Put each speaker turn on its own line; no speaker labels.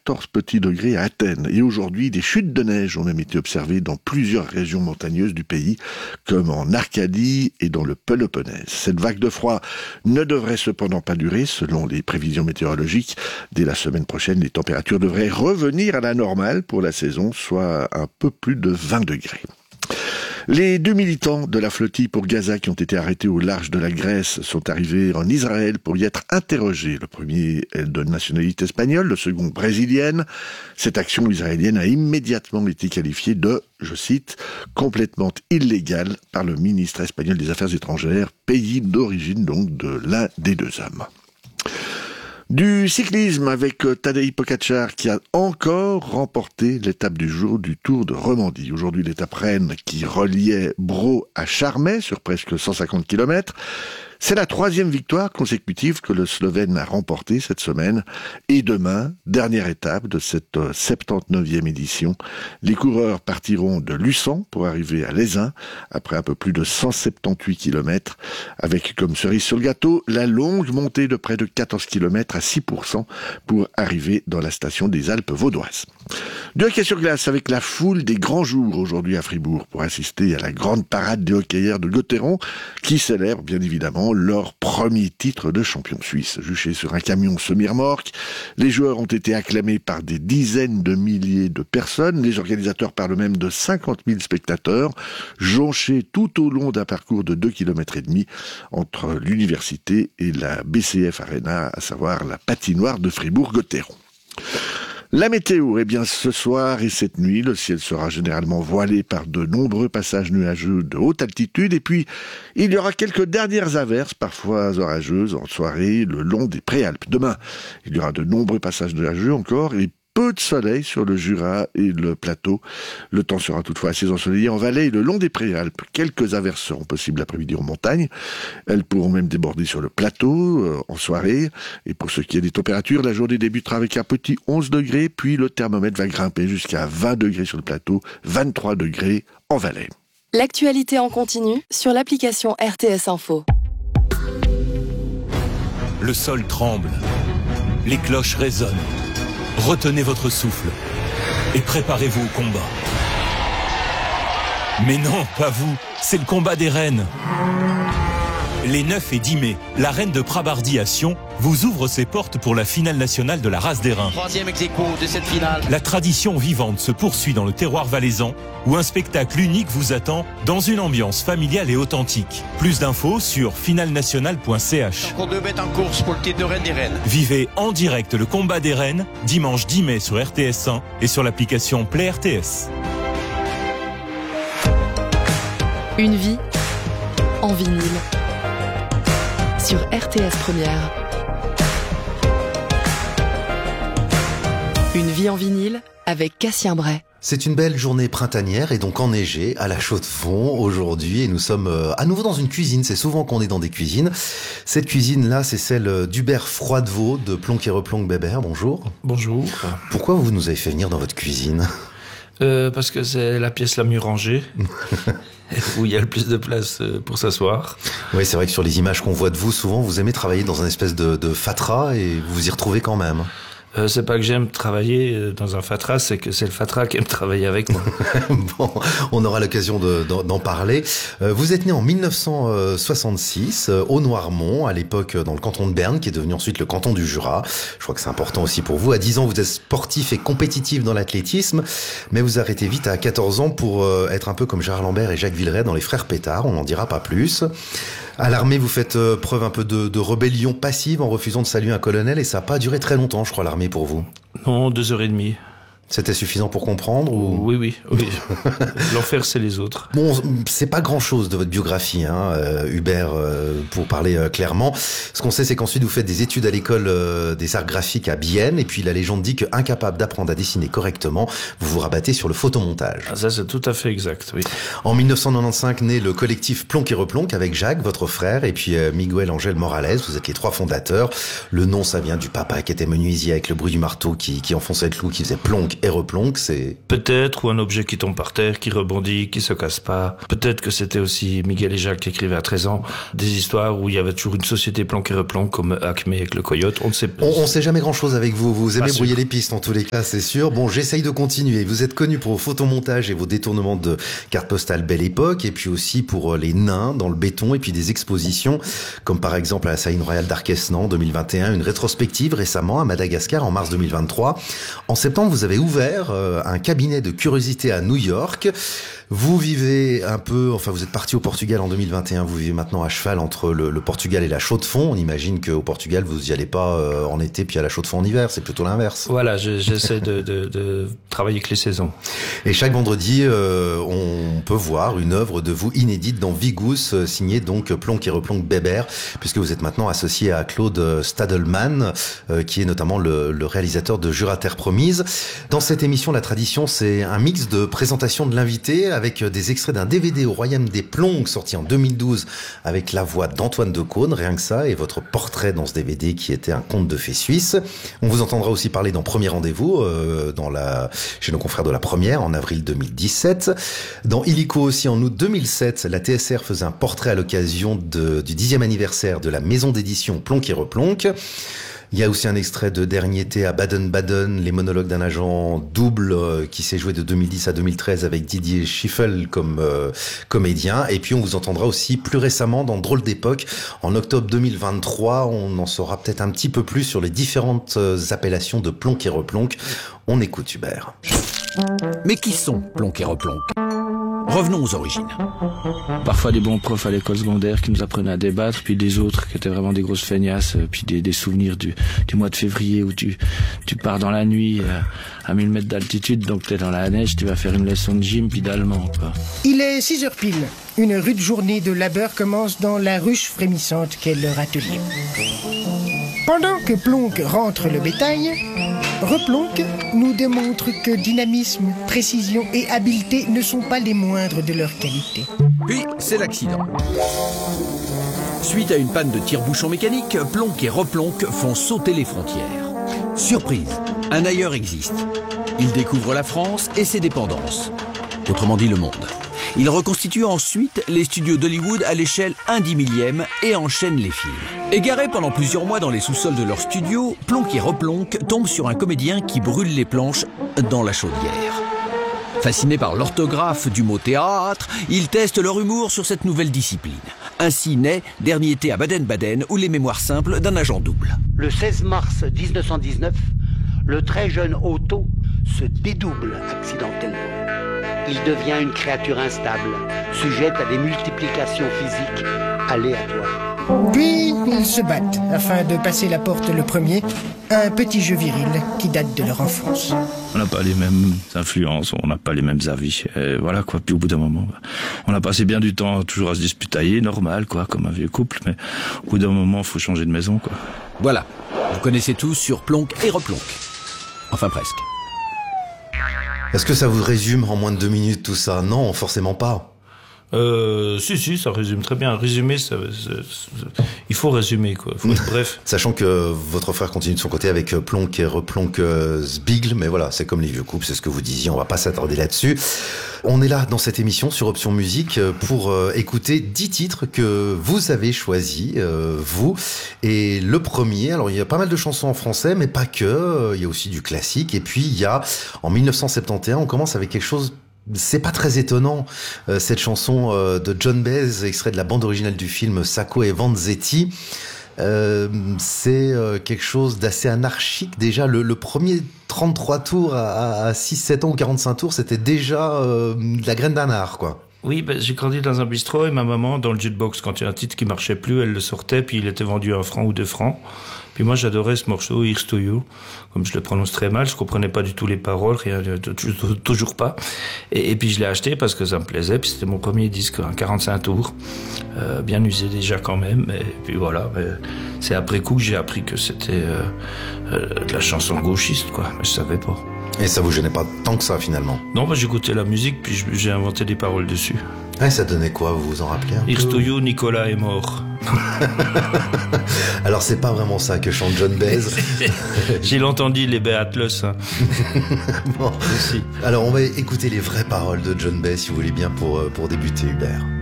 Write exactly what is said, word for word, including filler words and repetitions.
quatorze petits degrés à Athènes. Et aujourd'hui, des chutes de neige ont même été observées dans plusieurs régions montagneuses du pays, comme en Arcadie et dans le Péloponnèse. Cette vague de froid ne devrait cependant pas durer, selon les prévisions météorologiques. Dès la semaine prochaine, les températures devraient revenir à la normale pour la saison, soit un peu plus de vingt degrés. Les deux militants de la flottille pour Gaza qui ont été arrêtés au large de la Grèce sont arrivés en Israël pour y être interrogés. Le premier est de nationalité espagnole, le second brésilienne. Cette action israélienne a immédiatement été qualifiée de, je cite, complètement illégale par le ministre espagnol des Affaires étrangères, pays d'origine donc de l'un des deux hommes. Du cyclisme avec Tadej Pogačar qui a encore remporté l'étape du jour du Tour de Romandie. Aujourd'hui, l'étape reine qui reliait Braux à Charmey sur presque cent cinquante kilomètres. C'est la troisième victoire consécutive que le Slovène a remportée cette semaine. Et demain, dernière étape de cette soixante-dix-neuvième édition, les coureurs partiront de Luçon pour arriver à Lézin, après un peu plus de cent soixante-dix-huit kilomètres, avec comme cerise sur le gâteau, la longue montée de près de quatorze kilomètres à six pour cent pour arriver dans la station des Alpes vaudoises. Du hockey sur glace avec la foule des grands jours aujourd'hui à Fribourg pour assister à la grande parade des hockeyeurs de Gotteron qui célèbrent bien évidemment leur premier titre de champion suisse. Juchés sur un camion semi-remorque, les joueurs ont été acclamés par des dizaines de milliers de personnes. Les organisateurs parlent même de cinquante mille spectateurs, jonchés tout au long d'un parcours de deux kilomètres et demi entre l'université et la B C F Arena, à savoir la patinoire de Fribourg-Gotteron. La météo, eh bien, ce soir et cette nuit, le ciel sera généralement voilé par de nombreux passages nuageux de haute altitude et puis il y aura quelques dernières averses, parfois orageuses, en soirée, le long des Préalpes. Demain, il y aura de nombreux passages nuageux encore et peu de soleil sur le Jura et le plateau. Le temps sera toutefois assez ensoleillé en vallée et le long des Préalpes. Quelques averses seront possibles l'après-midi en montagne. Elles pourront même déborder sur le plateau euh, en soirée. Et pour ce qui est des températures, la journée débutera avec un petit onze degrés, puis le thermomètre va grimper jusqu'à vingt degrés sur le plateau, vingt-trois degrés en vallée.
L'actualité en continu sur l'application R T S Info.
Le sol tremble. Les cloches résonnent. Retenez votre souffle et préparez-vous au combat. Mais non, pas vous, c'est le combat des reines. Les neuf et dix mai, la reine de Prabardi à Sion vous ouvre ses portes pour la finale nationale de la race des reins.
Troisième ex-aequo de cette finale.
La tradition vivante se poursuit dans le terroir valaisan où un spectacle unique vous attend dans une ambiance familiale et authentique. Plus d'infos sur finale nationale point c h.
Encore deux bêtes en course pour le titre de reine des reines.
Vivez en direct le combat des reines dimanche dix mai sur R T S un et sur l'application Play R T S.
Une vie en vinyle sur R T S Première. Une vie en vinyle avec Cassien Bray.
C'est une belle journée printanière et donc enneigée à la Chaux-de-Fonds aujourd'hui et nous sommes à nouveau dans une cuisine. C'est souvent qu'on est dans des cuisines. Cette cuisine-là, c'est celle d'Hubert Froidevaux de Plonk et Replonk Bébert. Bonjour.
Bonjour.
Pourquoi vous nous avez fait venir dans votre cuisine ?
euh, Parce que c'est la pièce la mieux rangée. Où il y a le plus de place pour s'asseoir.
Oui, c'est vrai que sur les images qu'on voit de vous, souvent, vous aimez travailler dans un espèce de, de fatras et vous vous y retrouvez quand même.
Euh, c'est pas que j'aime travailler dans un fatras, c'est que c'est le fatras qui aime travailler avec moi.
Bon, on aura l'occasion de, d'en, d'en parler. Euh, vous êtes né en mille neuf cent soixante-six euh, au Noirmont, à l'époque dans le canton de Berne, qui est devenu ensuite le canton du Jura. Je crois que c'est important aussi pour vous. À dix ans, vous êtes sportif et compétitif dans l'athlétisme, mais vous arrêtez vite à quatorze ans pour euh, être un peu comme Gérard Lambert et Jacques Villeray dans Les Frères Pétard. On n'en dira pas plus. À l'armée, vous faites euh, preuve un peu de, de rébellion passive en refusant de saluer un colonel et ça n'a pas duré très longtemps, je crois, l'armée pour vous.
Non, deux heures et demie.
C'était suffisant pour comprendre ou...
Oui, oui, oui. L'enfer, c'est les autres.
Bon, c'est pas grand-chose de votre biographie, hein, euh, Hubert, euh, pour parler euh, clairement. Ce qu'on sait, c'est qu'ensuite, vous faites des études à l'école euh, des arts graphiques à Bienne, et puis la légende dit que, incapable d'apprendre à dessiner correctement, vous vous rabattez sur le photomontage.
Ah, ça, c'est tout à fait exact, oui.
En mille neuf cent quatre-vingt-quinze, naît le collectif Plonk et Replonk avec Jacques, votre frère, et puis euh, Miguel Angel Morales. Vous êtes les trois fondateurs. Le nom, ça vient du papa qui était menuisier avec le bruit du marteau qui, qui enfonçait le clou, qui faisait plonk et replonque, c'est...
Peut-être, ou un objet qui tombe par terre, qui rebondit, qui se casse pas. Peut-être que c'était aussi Miguel et Jacques qui écrivaient à treize ans des histoires où il y avait toujours une société plonque et replonque comme Acme avec le Coyote. On ne sait pas.
On, on sait jamais grand-chose avec vous. Vous aimez
Pas
brouiller
sûr.
les pistes en tous les cas, c'est sûr. Bon, j'essaye de continuer. Vous êtes connu pour vos photomontages et vos détournements de cartes postales Belle Époque, et puis aussi pour les nains dans le béton, et puis des expositions, comme par exemple à la Saline Royale d'Arquesnan en deux mille vingt et un, une rétrospective récemment à Madagascar en mars deux mille vingt-trois. En septembre, vous avez ouvert euh, un cabinet de curiosité à New York. Vous vivez un peu, enfin vous êtes parti au Portugal en deux mille vingt et un, vous vivez maintenant à cheval entre le, le Portugal et la Chaux-de-Fonds. On imagine qu'au Portugal, vous n'y allez pas euh, en été puis à la Chaux-de-Fonds en hiver, c'est plutôt l'inverse.
Voilà, je, j'essaie de, de, de travailler avec les saisons.
Et chaque vendredi, euh, on peut voir une œuvre de vous inédite dans Vigous, euh, signée donc Plonque et Replonque Bébert, puisque vous êtes maintenant associé à Claude Stadelman, euh, qui est notamment le, le réalisateur de Jura Terre Promise. Dans cette émission, la tradition, c'est un mix de présentation de l'invité avec des extraits d'un D V D au Royaume des Plonques, sorti en deux mille douze, avec la voix d'Antoine Decaune, rien que ça, et votre portrait dans ce D V D qui était un conte de fées suisse. On vous entendra aussi parler dans Premier Rendez-vous, euh, dans la, chez nos confrères de la Première, en avril deux mille dix-sept. Dans Illico aussi, en août deux mille sept, la T S R faisait un portrait à l'occasion de, du dixième anniversaire de la maison d'édition Plonque et Replonque. Il y a aussi un extrait de Dernier été à Baden-Baden, les monologues d'un agent double euh, qui s'est joué de deux mille dix à deux mille treize avec Didier Schiffel comme euh, comédien. Et puis on vous entendra aussi plus récemment dans Drôle d'époque, en octobre deux mille vingt-trois. On en saura peut-être un petit peu plus sur les différentes euh, appellations de Plonque et Replonque. On écoute Hubert.
Mais qui sont Plonque et Replonque ? Revenons aux origines.
Parfois des bons profs à l'école secondaire qui nous apprenaient à débattre, puis des autres qui étaient vraiment des grosses feignasses, puis des, des souvenirs du, du mois de février où tu, tu pars dans la nuit euh, à mille mètres d'altitude, donc t'es dans la neige, tu vas faire une leçon de gym puis d'allemand, quoi.
Il est six heures pile. Une rude journée de labeur commence dans la ruche frémissante qu'est leur atelier. Pendant que Plonque rentre le bétail, Replonque nous démontre que dynamisme, précision et habileté ne sont pas les moindres de leurs qualités.
Puis, c'est l'accident. Suite à une panne de tire-bouchon mécanique, Plonque et Replonque font sauter les frontières. Surprise, un ailleurs existe. Ils découvrent la France et ses dépendances. Autrement dit, le monde. Ils reconstituent ensuite les studios d'Hollywood à l'échelle un dix millième et enchaînent les films. Égarés pendant plusieurs mois dans les sous-sols de leur studio, Plonque et Replonque tombent sur un comédien qui brûle les planches dans la chaudière. Fascinés par l'orthographe du mot théâtre, ils testent leur humour sur cette nouvelle discipline. Ainsi naît Dernier été à Baden-Baden ou les mémoires simples d'un agent double.
Le seize mars mille neuf cent dix-neuf, le très jeune Otto se dédouble accidentellement. Il devient une créature instable, sujette à des multiplications physiques aléatoires.
Puis, ils se battent afin de passer la porte le premier, un petit jeu viril qui date de leur enfance.
On n'a pas les mêmes influences, on n'a pas les mêmes avis, et voilà quoi. Puis au bout d'un moment, on a passé bien du temps toujours à se disputailler, normal quoi, comme un vieux couple, mais au bout d'un moment, il faut changer de maison quoi.
Voilà, vous connaissez tous sur Plonque et Replonque. Enfin presque.
Est-ce que ça vous résume en moins de deux minutes tout ça? Non, forcément pas.
Euh, si, si, ça résume très bien. Résumer, ça, ça, ça, il faut résumer, quoi. Faut être bref.
Sachant que votre frère continue de son côté avec Plonque et Replonque Sbigle, mais voilà, c'est comme les vieux couples, c'est ce que vous disiez, on va pas s'attarder là-dessus. On est là dans cette émission sur Option Musique pour euh, écouter dix titres que vous avez choisis, euh, vous. Et le premier, alors il y a pas mal de chansons en français, mais pas que, euh, il y a aussi du classique. Et puis il y a, en dix-neuf cent soixante et onze, on commence avec quelque chose... C'est pas très étonnant, euh, cette chanson euh, de John Baez, extrait de la bande originale du film Sacco et Vanzetti. Euh, c'est euh, quelque chose d'assez anarchique. Déjà, le, le premier trente-trois tours à, à six sept ans ou quarante-cinq tours, c'était déjà euh, de la graine d'un art, quoi.
Oui, ben, j'ai grandi dans un bistrot et ma maman, dans le jukebox, quand il y a un titre qui marchait plus, elle le sortait, puis il était vendu à un franc ou deux francs. Puis moi, j'adorais ce morceau, Here's to You. Comme je le prononce très mal, je comprenais pas du tout les paroles, rien, toujours pas. Et, et puis je l'ai acheté parce que ça me plaisait, puis c'était mon premier disque, un quarante-cinq tours. Euh, bien usé déjà quand même, et puis voilà. Mais c'est après coup que j'ai appris que c'était euh, euh, de la chanson gauchiste, quoi. Mais je savais pas.
Et ça vous gênait pas tant que ça, finalement?
Non, bah, j'écoutais la musique, puis j'ai inventé des paroles dessus.
Ouais, ça donnait quoi, vous vous en rappelez un
Here's
peu
to you, Nicolas est mort.
Alors c'est pas vraiment ça que chante John Baez.
J'ai entendu les Beatles. Hein.
Bon. Alors on va écouter les vraies paroles de John Baez, si vous voulez bien, pour, pour débuter, Hubert.